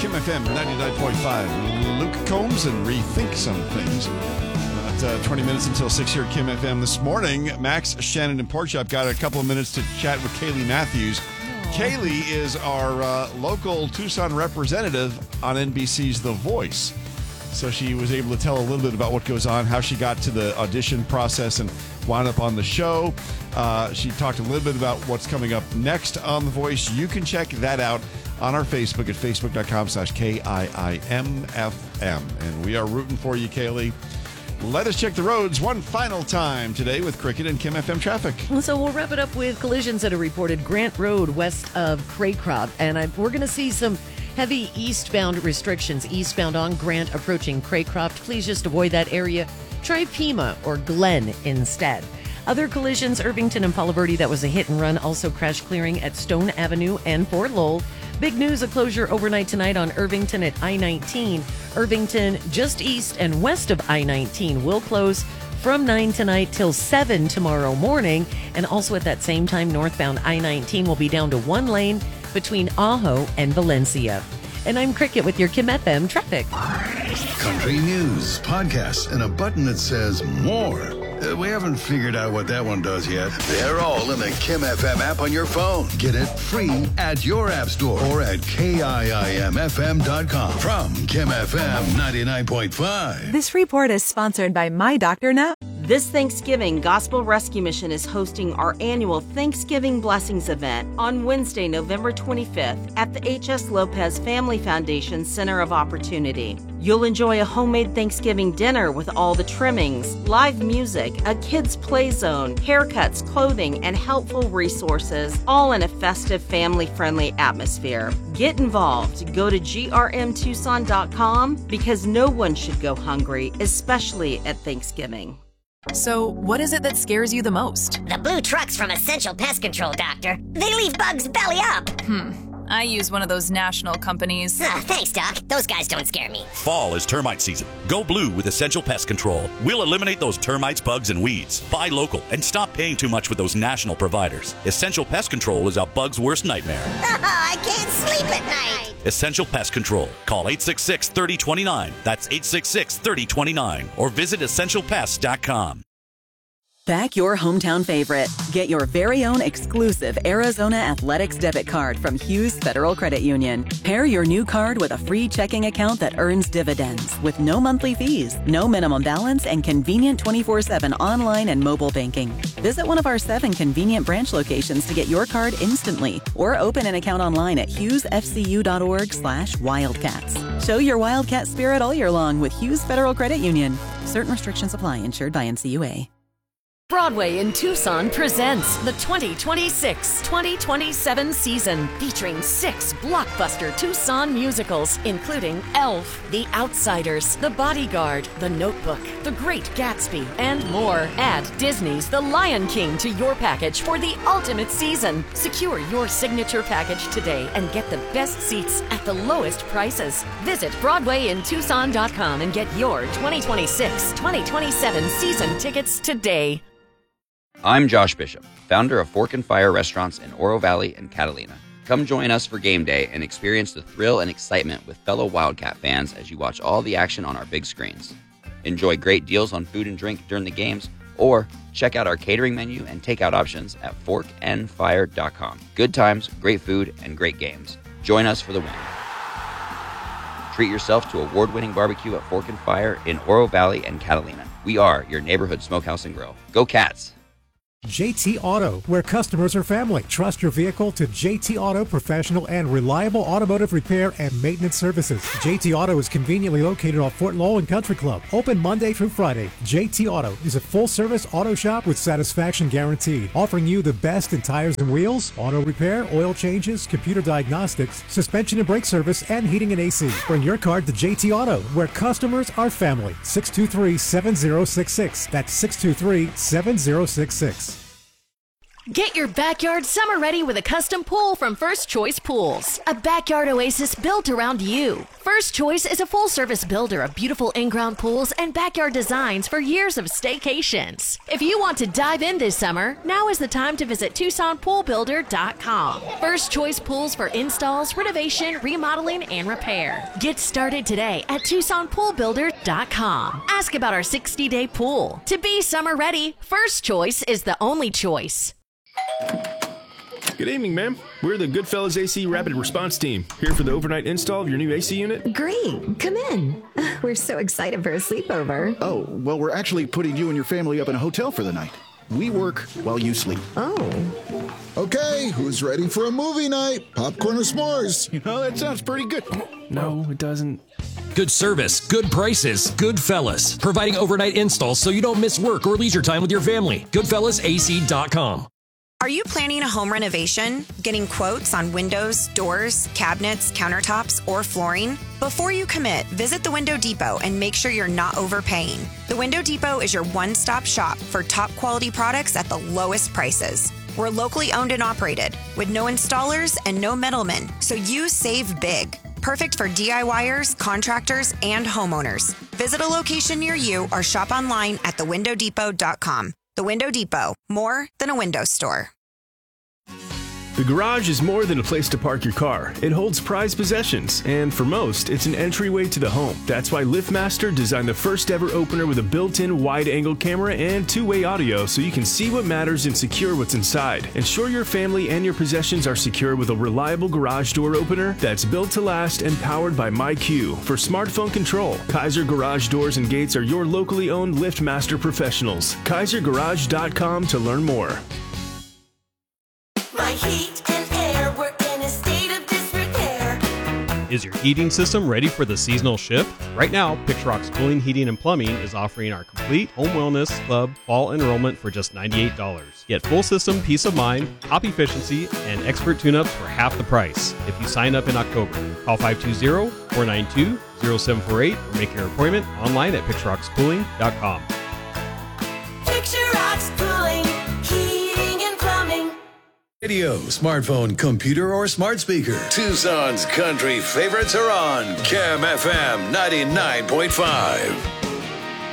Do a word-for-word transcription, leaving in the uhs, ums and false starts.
Kim F M ninety-nine point five. Luke Combs and Rethink Some Things. About uh, twenty minutes until six here at Kim F M this morning. Max, Shannon, and Porkchop got a couple of minutes to chat with Kaylee Matthews. Aww. Kaylee is our uh, local Tucson representative on N B C's The Voice. So she was able to tell a little bit about what goes on, how she got to the audition process and wound up on the show. Uh, she talked a little bit about what's coming up next on The Voice. You can check that out on our Facebook at facebook.com slash K-I-I-M-F-M. And we are rooting for you, Kaylee. Let us check the roads one final time today with Cricket and Kim F M traffic. So we'll wrap it up with collisions that are reported Grant Road west of Craycroft. And I, we're going to see some heavy eastbound restrictions, eastbound on Grant approaching Craycroft. Please just avoid that area. Try Pima or Glen instead. Other collisions, Irvington and Palo Verde, that was a hit and run. Also crash clearing at Stone Avenue and Fort Lowell. Big news, a closure overnight tonight on Irvington at I nineteen. Irvington just east and west of I nineteen will close from nine tonight till seven tomorrow morning. And also at that same time, northbound I nineteen will be down to one lane between Ajo and Valencia. And I'm Cricket with your Kim F M traffic. Country news, podcasts, and a button that says more. Uh, we haven't figured out what that one does yet. They're all in the Kim F M app on your phone. Get it free at your app store or at K I I M F M dot com. From Kim F M ninety-nine point five. This report is sponsored by My Doctor Now. This Thanksgiving, Gospel Rescue Mission is hosting our annual Thanksgiving Blessings event on Wednesday, November twenty-fifth at the H S. Lopez Family Foundation Center of Opportunity. You'll enjoy a homemade Thanksgiving dinner with all the trimmings, live music, a kids' play zone, haircuts, clothing, and helpful resources, all in a festive, family-friendly atmosphere. Get involved. Go to G R M Tucson dot com because no one should go hungry, especially at Thanksgiving. So, what is it that scares you the most? The blue trucks from Essential Pest Control, Doctor. They leave bugs belly up. Hmm. I use one of those national companies. Ah, thanks, Doc. Those guys don't scare me. Fall is termite season. Go blue with Essential Pest Control. We'll eliminate those termites, bugs, and weeds. Buy local and stop paying too much with those national providers. Essential Pest Control is a bug's worst nightmare. I can't sleep at night. Essential Pest Control. Call eight six six, three oh two nine. That's eight six six, three oh two nine. Or visit essential pest dot com. Back your hometown favorite. Get your very own exclusive Arizona Athletics debit card from Hughes Federal Credit Union. Pair your new card with a free checking account that earns dividends with no monthly fees, no minimum balance, and convenient twenty-four seven online and mobile banking. Visit one of our seven convenient branch locations to get your card instantly or open an account online at hughes f c u dot org slash wildcats. Show your Wildcat spirit all year long with Hughes Federal Credit Union. Certain restrictions apply. Insured by N C U A. Broadway in Tucson presents the twenty twenty-six twenty twenty-seven season, featuring six blockbuster Tucson musicals, including Elf, The Outsiders, The Bodyguard, The Notebook, The Great Gatsby, and more. Add Disney's The Lion King to your package for the ultimate season. Secure your signature package today and get the best seats at the lowest prices. Visit Broadway in Tucson dot com and get your twenty twenty-six twenty twenty-seven season tickets today. I'm Josh Bishop, founder of Fork and Fire restaurants in Oro Valley and Catalina. Come join us for game day and experience the thrill and excitement with fellow Wildcat fans as you watch all the action on our big screens. Enjoy great deals on food and drink during the games, or check out our catering menu and takeout options at fork and fire dot com. Good times, great food, and great games. Join us for the win. Treat yourself to award-winning barbecue at Fork and Fire in Oro Valley and Catalina. We are your neighborhood smokehouse and grill. Go Cats! J T Auto, where customers are family. Trust your vehicle to J T Auto professional and reliable automotive repair and maintenance services. J T Auto is conveniently located off Fort Lowell and Country Club. Open Monday through Friday. J T Auto is a full-service auto shop with satisfaction guaranteed, offering you the best in tires and wheels, auto repair, oil changes, computer diagnostics, suspension and brake service, and heating and A C. Bring your car to J T Auto, where customers are family. six two three, seven zero six six. That's six two three, seven zero six six. Get your backyard summer ready with a custom pool from First Choice Pools. A backyard oasis built around you. First Choice is a full-service builder of beautiful in-ground pools and backyard designs for years of staycations. If you want to dive in this summer, now is the time to visit Tucson Pool Builder dot com. First Choice Pools for installs, renovation, remodeling, and repair. Get started today at Tucson Pool Builder dot com. Ask about our sixty-day pool. To be summer ready, First Choice is the only choice. Good evening, ma'am. We're the Goodfellas A C Rapid Response Team, here for the overnight install of your new A C unit. Great. Come in. We're so excited for a sleepover. Oh, well, we're actually putting you and your family up in a hotel for the night. We work while you sleep. Oh. Okay, who's ready for a movie night? Popcorn or s'mores? You know, that sounds pretty good. No, it doesn't. Good service, good prices, Goodfellas. Providing overnight installs so you don't miss work or leisure time with your family. Goodfellas A C dot com. Are you planning a home renovation? Getting quotes on windows, doors, cabinets, countertops, or flooring? Before you commit, visit the Window Depot and make sure you're not overpaying. The Window Depot is your one-stop shop for top quality products at the lowest prices. We're locally owned and operated with no installers and no middlemen, so you save big. Perfect for DIYers, contractors, and homeowners. Visit a location near you or shop online at the window depot dot com. The Window Depot, more than a window store. The garage is more than a place to park your car. It holds prized possessions, and for most, it's an entryway to the home. That's why LiftMaster designed the first ever opener with a built-in wide-angle camera and two-way audio so you can see what matters and secure what's inside. Ensure your family and your possessions are secure with a reliable garage door opener that's built to last and powered by MyQ for smartphone control. Kaiser Garage Doors and Gates are your locally owned LiftMaster professionals. Kaiser Garage dot com to learn more. My heat and air were in a state of disrepair. Is your heating system ready for the seasonal shift? Right now, Pixrock's Cooling, Heating, and Plumbing is offering our complete Home Wellness Club fall enrollment for just ninety-eight dollars. Get full system peace of mind, top efficiency, and expert tune-ups for half the price if you sign up in October. Call five two zero, four nine two, zero seven four eight or make your appointment online at Pixrocks Cooling dot com. Pixrocks Cooling, Heating, and Plumbing. Radio, smartphone, computer, or smart speaker. Tucson's country favorites are on Cam F M ninety-nine point five.